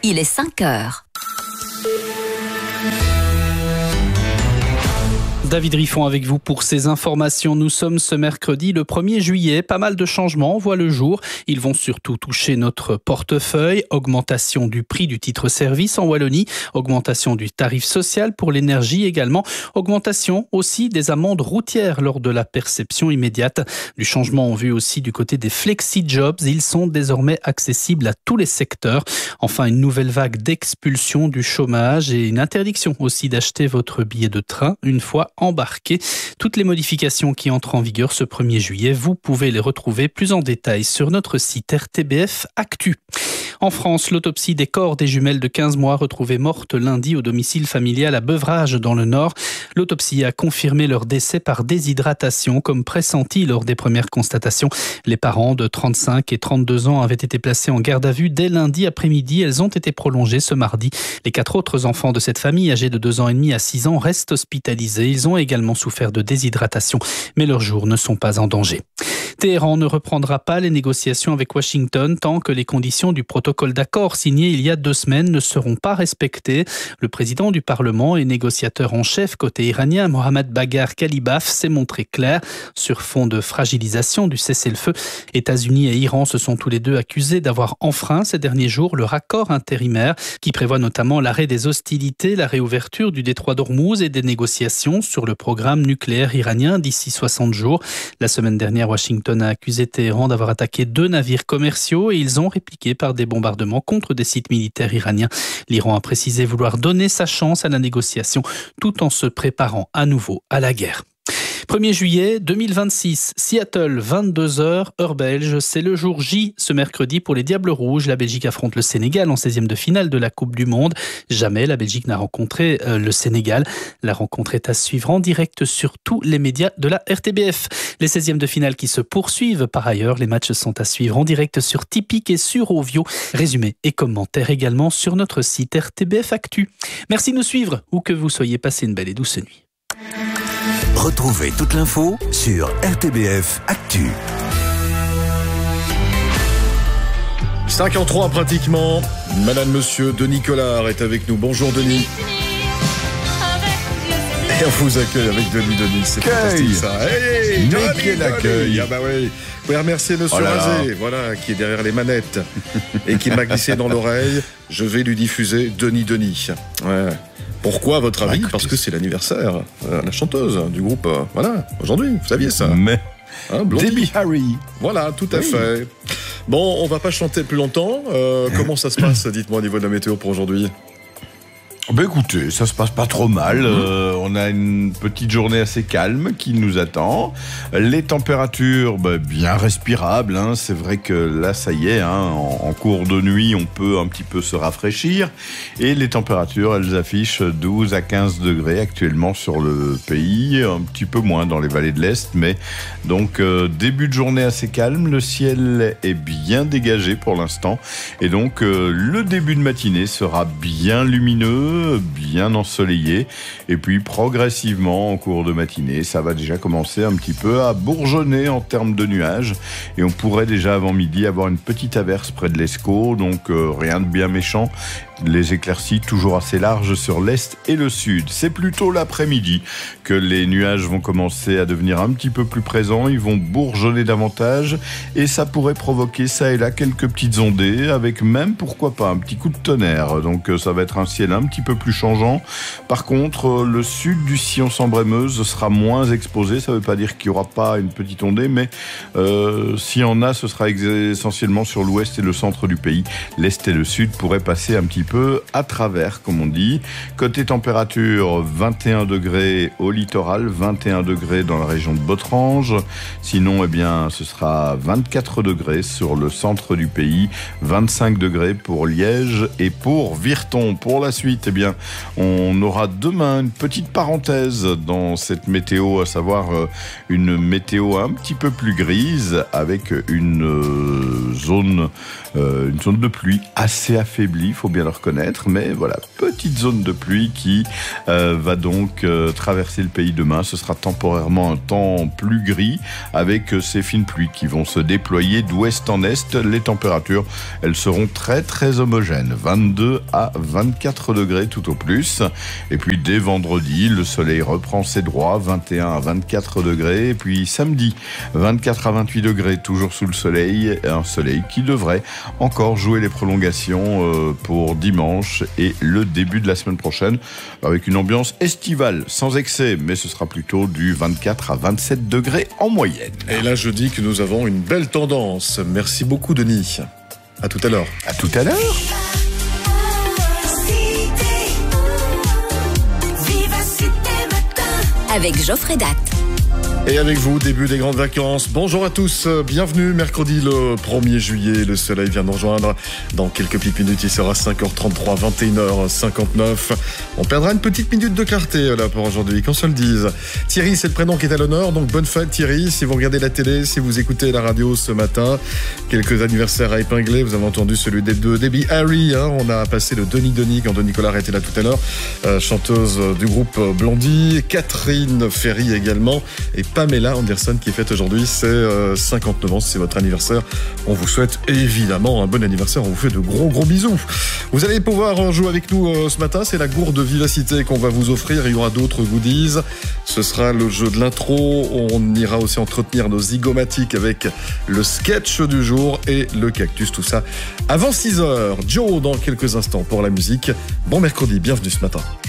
il est 5 heures. David Riffon avec vous pour ces informations. Nous sommes ce mercredi le 1er juillet. Pas mal de changements voient le jour. Ils vont surtout toucher notre portefeuille. Augmentation du prix du titre-service en Wallonie. Augmentation du tarif social pour l'énergie également. Augmentation aussi des amendes routières lors de la perception immédiate. Du changement en vue aussi du côté des flexi-jobs. Ils sont désormais accessibles à tous les secteurs. Enfin, une nouvelle vague d'expulsion du chômage et une interdiction aussi d'acheter votre billet de train une fois embarqué. Toutes les modifications qui entrent en vigueur ce 1er juillet, vous pouvez les retrouver plus en détail sur notre site RTBF Actu. En France, l'autopsie des corps des jumelles de 15 mois retrouvées mortes lundi au domicile familial à Beuvrages dans le Nord. L'autopsie a confirmé leur décès par déshydratation comme pressenti lors des premières constatations. Les parents de 35 et 32 ans avaient été placés en garde à vue dès lundi après-midi. Elles ont été prolongées ce mardi. Les 4 autres enfants de cette famille, âgés de 2 ans et demi à 6 ans, restent hospitalisés. Ils ont également souffert de déshydratation, mais leurs jours ne sont pas en danger. Téhéran ne reprendra pas les négociations avec Washington tant que les conditions du protocole d'accord signé il y a 2 semaines ne seront pas respectées. Le président du Parlement et négociateur en chef côté iranien, Mohammad Bagher Khalibaf, s'est montré clair sur fond de fragilisation du cessez-le-feu. États-Unis et Iran se sont tous les deux accusés d'avoir enfreint ces derniers jours leur accord intérimaire qui prévoit notamment l'arrêt des hostilités, la réouverture du détroit d'Ormuz et des négociations sur le programme nucléaire iranien d'ici 60 jours. La semaine dernière, Washington a accusé Téhéran d'avoir attaqué 2 navires commerciaux et ils ont répliqué par des bombardements contre des sites militaires iraniens. L'Iran a précisé vouloir donner sa chance à la négociation tout en se préparant à nouveau à la guerre. 1er juillet 2026, Seattle, 22h, heure belge. C'est le jour J ce mercredi pour les Diables Rouges. La Belgique affronte le Sénégal en 16e de finale de la Coupe du Monde. Jamais la Belgique n'a rencontré le Sénégal. La rencontre est à suivre en direct sur tous les médias de la RTBF. Les 16e de finale qui se poursuivent par ailleurs. Les matchs sont à suivre en direct sur Tipeee et sur Ovio. Résumé et commentaires également sur notre site RTBF Actu. Merci de nous suivre où que vous soyez. Passez une belle et douce nuit. Retrouvez toute l'info sur RTBF Actu. 5h03 pratiquement. Madame, monsieur, Denis Collard est avec nous. Bonjour Denis. Et on vous accueille avec Denis. C'est fantastique ça. Hey, mais quel accueil. Ah bah oui. Vous pouvez remercier monsieur Razé, voilà, qui est derrière les manettes et qui m'a glissé dans l'oreille. Je vais lui diffuser Denis. Ouais. Pourquoi, à votre avis ? Parce que c'est l'anniversaire, la chanteuse du groupe, voilà, aujourd'hui, vous saviez ça. Mais, Debbie Harry. Voilà, tout à fait. Bon, on va pas chanter plus longtemps. Comment ça se passe, dites-moi, au niveau de la météo pour aujourd'hui ? Ben écoutez, ça se passe pas trop mal. On a une petite journée assez calme qui nous attend. Les températures, bien respirables. C'est vrai que là, ça y est, en cours de nuit, on peut un petit peu se rafraîchir. Et les températures, elles affichent 12 à 15 degrés actuellement sur le pays. Un petit peu moins dans les vallées de l'Est. Mais donc, début de journée assez calme. Le ciel est bien dégagé pour l'instant. Et donc, le début de matinée sera bien lumineux, bien ensoleillé, et puis progressivement en cours de matinée ça va déjà commencer un petit peu à bourgeonner en termes de nuages, et on pourrait déjà avant midi avoir une petite averse près de l'Escaut, donc rien de bien méchant. Les éclaircies toujours assez larges sur l'est et le sud. C'est plutôt l'après-midi que les nuages vont commencer à devenir un petit peu plus présents, ils vont bourgeonner davantage et ça pourrait provoquer ça et là quelques petites ondées avec même, pourquoi pas, un petit coup de tonnerre. Donc ça va être un ciel un petit peu plus changeant. Par contre, le sud du sillon Sambre-et-Meuse sera moins exposé. Ça ne veut pas dire qu'il n'y aura pas une petite ondée, mais s'il y en a, ce sera essentiellement sur l'ouest et le centre du pays. L'est et le sud pourraient passer un petit peu à travers, comme on dit. Côté température, 21 degrés au littoral, 21 degrés dans la région de Botrange. Sinon, ce sera 24 degrés sur le centre du pays, 25 degrés pour Liège et pour Virton. Pour la suite, bien, on aura demain une petite parenthèse dans cette météo, à savoir une météo un petit peu plus grise avec une zone de pluie assez affaiblie, il faut bien le reconnaître, mais voilà, petite zone de pluie qui va donc traverser le pays demain. Ce sera temporairement un temps plus gris avec ces fines pluies qui vont se déployer d'ouest en est. Les températures, elles seront très très homogènes, 22 à 24 degrés tout au plus. Et puis dès vendredi, le soleil reprend ses droits, 21 à 24 degrés. Et puis samedi, 24 à 28 degrés, toujours sous le soleil, un soleil qui devrait encore jouer les prolongations pour dimanche et le début de la semaine prochaine, avec une ambiance estivale, sans excès, mais ce sera plutôt du 24 à 27 degrés en moyenne. Et là, je dis que nous avons une belle tendance. Merci beaucoup, Denis. À tout à l'heure. À tout à l'heure. Avec Geoffrey Datt. Et avec vous, début des grandes vacances. Bonjour à tous, bienvenue. Mercredi le 1er juillet, le soleil vient nous rejoindre. Dans quelques petites minutes, il sera 5h33, 21h59. On perdra une petite minute de clarté là pour aujourd'hui, qu'on se le dise. Thierry, c'est le prénom qui est à l'honneur, donc bonne fête Thierry. Si vous regardez la télé, si vous écoutez la radio ce matin, quelques anniversaires à épingler. Vous avez entendu celui de Debbie Harry. On a passé le Denis quand Denis Collard était là tout à l'heure. Chanteuse du groupe Blondie. Catherine Ferry également. Et Pamela Anderson qui fête aujourd'hui ses 59 ans, c'est votre anniversaire. On vous souhaite évidemment un bon anniversaire, on vous fait de gros bisous. Vous allez pouvoir jouer avec nous ce matin, c'est la gourde vivacité qu'on va vous offrir, il y aura d'autres goodies. Ce sera le jeu de l'intro, on ira aussi entretenir nos zygomatiques avec le sketch du jour et le cactus, tout ça avant 6h. Joe dans quelques instants pour la musique. Bon mercredi, bienvenue ce matin.